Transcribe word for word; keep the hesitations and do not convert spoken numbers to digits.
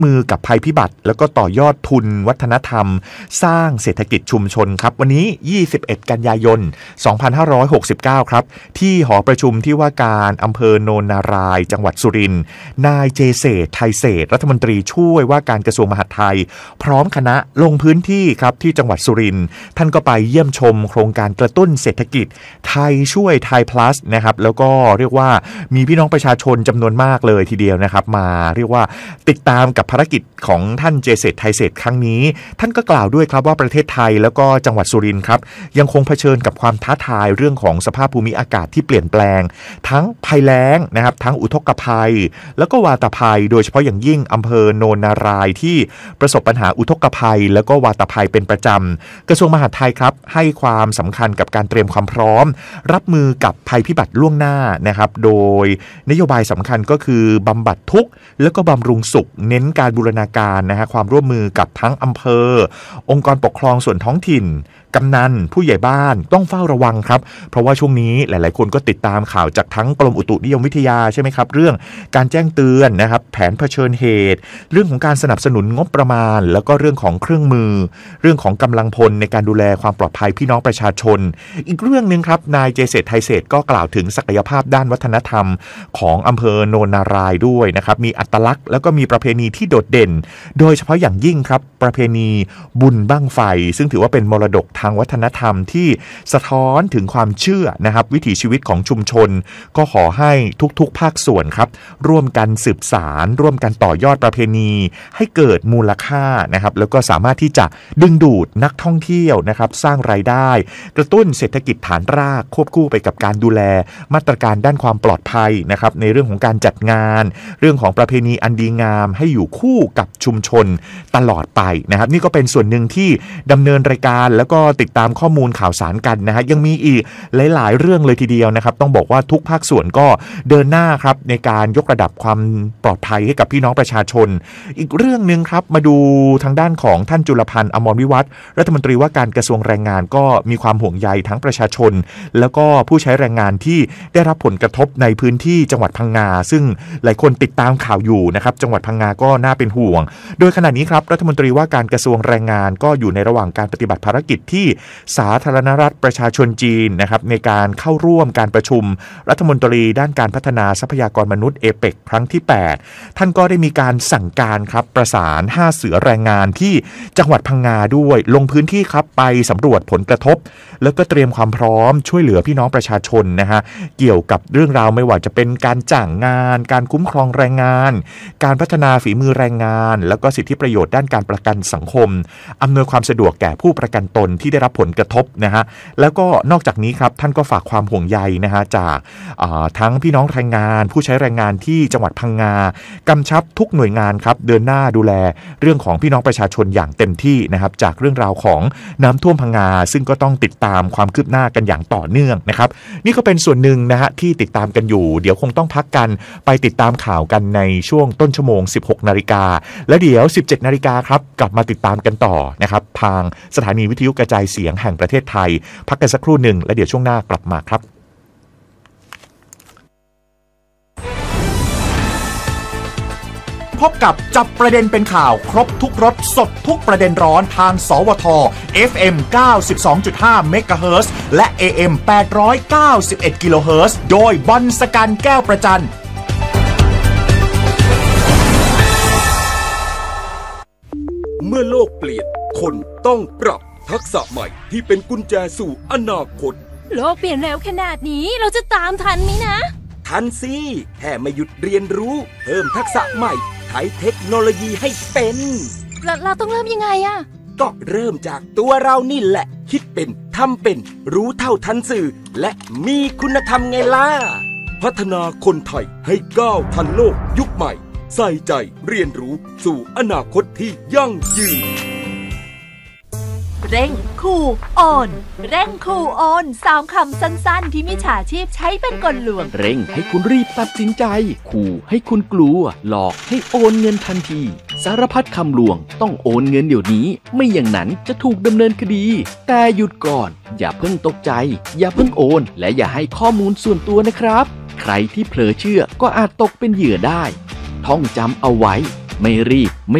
มือกับภัยพิบัติแล้วก็ต่อยอดทุนวัฒนธรรมสร้างเศรษฐกิจชุมชนครับวันนี้ยี่สิบเอ็ดกันยายนสองพันห้าร้อยหกสิบเก้าครับที่หอประชุมที่ว่าการอำเภอโนนนารายจังหวัดสุรินทร์นายเจเศษไทยเศษรัฐมนตรีช่วยว่าการกระทรวงมหาดไทยพร้อมคณะลงพื้นที่ครับที่จังหวัดสุรินทร์ท่านก็ไปเยี่ยมชมโครงการกระตุ้นเศรษฐกิจไทยช่วยไทย plus นะครับแล้วก็เรียกว่ามีพี่น้องประชาชนจำนวนมากเลยทีเดียวนะครับมาเรียกว่าติดตามกับภารกิจของท่านเจเศษไทยเศษครั้งนี้ท่านก็กล่าวด้วยครับว่าประเทศไทยแล้วก็จังหวัดสุรินทร์ครับยังคงเผชิญกับความท้าทายเรื่องของสภาพภูมิอากาศที่เปลี่ยนแปลงทั้งภัยแล้งนะครับทั้งอุทกภัยแล้วก็วาตภัยโดยเฉพาะอย่างยิ่งอำเภอโนนนารายที่ประสบปัญหาอุทกภัยแล้วก็วาตภัยเป็นประจำกระทรวงมหาดไทยครับให้ความสำคัญกับการเตรียมความพร้อมรับมือกับภัยพิบัติล่วงหน้านะครับโดยนโยบายสำคัญก็คือบำบัดทุกข์แล้วก็บำรุงสุขเน้นการบูรณาการนะฮะความร่วมมือกับทั้งอำเภอองค์กรปกครองส่วนท้องถิ่นกำนันผู้ใหญ่บ้านต้องเฝ้าระวังครับเพราะว่าช่วงนี้หลายๆคนก็ติดตามข่าวจากทั้งกรมอุตุนิยมวิทยาใช่ไหมครับเรื่องการแจ้งเตือนนะครับแผนเผชิญเหตุเรื่องของการสนับสนุนงบประมาณแล้วก็เรื่องของเครื่องมือเรื่องของกำลังพลในการดูแลความปลอดภัยพี่น้องประชาชนอีกเรื่องนึงครับนายเจเศษไทยเศษก็กล่าวถึงศักยภาพด้านวัฒนธรรมของอำเภอโนนนารายด้วยนะครับมีอัตลักษณ์แล้วก็มีประเพณีที่โดดเด่นโดยเฉพาะอย่างยิ่งครับประเพณีบุญบั้งไฟซึ่งถือว่าเป็นมรดกทางวัฒนธรรมที่สะท้อนถึงความเชื่อนะครับวิถีชีวิตของชุมชนก็ขอให้ทุกๆภาคส่วนครับร่วมกันสืบสารร่วมกันต่อยอดประเพณีให้เกิดมูลค่านะครับแล้วก็สามารถที่จะดึงดูดนักท่องเที่ยวนะครับสร้างรายได้กระตุ้นเศรษฐกิจฐานรากควบคู่ไปกับการดูแลมาตรการด้านความปลอดภัยนะครับในเรื่องของการจัดงานเรื่องของประเพณีอันดีงามให้อยู่คู่กับชุมชนตลอดไปนะครับนี่ก็เป็นส่วนหนึ่งที่ดำเนินรายการแล้วก็ติดตามข้อมูลข่าวสารกันนะฮะยังมีอีกหลายๆเรื่องเลยทีเดียวนะครับต้องบอกว่าทุกภาคส่วนก็เดินหน้าครับในการยกระดับความปลอดภัยให้กับพี่น้องประชาชนอีกเรื่องนึงครับมาดูทางด้านของท่านจุลพันธ์อมรวิวัฒน์รัฐมนตรีว่าการกระทรวงแรงงานก็มีความห่วงใยทั้งประชาชนแล้วก็ผู้ใช้แรงงานที่ได้รับผลกระทบในพื้นที่จังหวัดพังงาซึ่งหลายคนติดตามข่าวอยู่นะครับจังหวัดพังงาก็น่าเป็นห่วงโดยขณะนี้ครับรัฐมนตรีว่าการกระทรวงแรงงานก็อยู่ในระหว่างการปฏิบัติภารกิจที่สาธารณรัฐประชาชนจีนนะครับในการเข้าร่วมการประชุมรัฐมนตรีด้านการพัฒนาทรัพยากรมนุษย์เอเปกครั้งที่แปดท่านก็ได้มีการสั่งการครับประสานห้าเสือแรงงานที่จังหวัดพังงาด้วยลงพื้นที่ครับไปสำรวจผลกระทบแล้วก็เตรียมความพร้อมช่วยเหลือพี่น้องประชาชนนะฮะเกี่ยวกับเรื่องราวไม่ว่าจะเป็นการจ้างงานการคุ้มครองแรงงานการพัฒนาฝีมือแรงงานแล้วก็สิทธิประโยชน์ด้านการประกันสังคมอำนวยความสะดวกแก่ผู้ประกันตนที่ได้รับผลกระทบนะฮะแล้วก็นอกจากนี้ครับท่านก็ฝากความห่วงใยนะฮะจากทั้งพี่น้องแรงงานผู้ใช้แรงงานที่จังหวัดพังงากำชับทุกหน่วยงานครับเดินหน้าดูแลเรื่องของพี่น้องประชาชนอย่างเต็มที่นะครับจากเรื่องราวของน้ำท่วมพังงาซึ่งก็ต้องติดตามความคืบหน้ากันอย่างต่อเนื่องนะครับนี่ก็เป็นส่วนหนึ่งนะฮะที่ติดตามกันอยู่เดี๋ยวคงต้องพักกันไปติดตามข่าวกันในช่วงต้นชั่วโมง สิบหกนาฬิกาและเดี๋ยว สิบเจ็ดนาฬิกาครับกลับมาติดตามกันต่อนะครับทางสถานีวิทยุกระจายเสียงแห่งประเทศไทยพักกันสักครู่หนึ่งและเดี๋ยวช่วงหน้ากลับมาครับพบกับจับประเด็นเป็นข่าวครบทุกรสสดทุกประเด็นร้อนทางสวท เอฟ เอ็ม เก้าสิบสองจุดห้า เมกะเฮิรตซ์และ เอ เอ็ม แปดร้อยเก้าสิบเอ็ด กิโลเฮิรตซ์โดยบอลสกันแก้วประจันเมื่อโลกเปลี่ยนคนต้องปรับทักษะใหม่ที่เป็นกุญแจสู่อนาคตโลกเปลี่ยนเร็วขนาดนี้เราจะตามทันไหมนะทันสิแค่ไม่หยุดเรียนรู้เพิ่มทักษะใหม่ใช้เทคโนโลยีให้เป็นเราเราต้องเริ่มยังไงอะก็เริ่มจากตัวเรานี่แหละคิดเป็นทำเป็นรู้เท่าทันสื่อและมีคุณธรรมไงล่ะพัฒนาคนไทยให้ก้าวทันโลกยุคใหม่ใส่ใจเรียนรู้สู่อนาคตที่ยั่งยืนเร่งขู่โอนเร่งขู่โอนสามคำสั้นๆที่มิจฉาชีพใช้เป็นกลลวงเร่งให้คุณรีบตัดสินใจขู่ให้คุณกลัวหลอกให้โอนเงินทันทีสารพัดคำลวงต้องโอนเงินเดี๋ยวนี้ไม่อย่างนั้นจะถูกดำเนินคดีแต่หยุดก่อนอย่าเพิ่งตกใจอย่าเพิ่งโอนและอย่าให้ข้อมูลส่วนตัวนะครับใครที่เผลอเชื่อก็อาจตกเป็นเหยื่อได้ท่องจำเอาไว้ไม่รีบ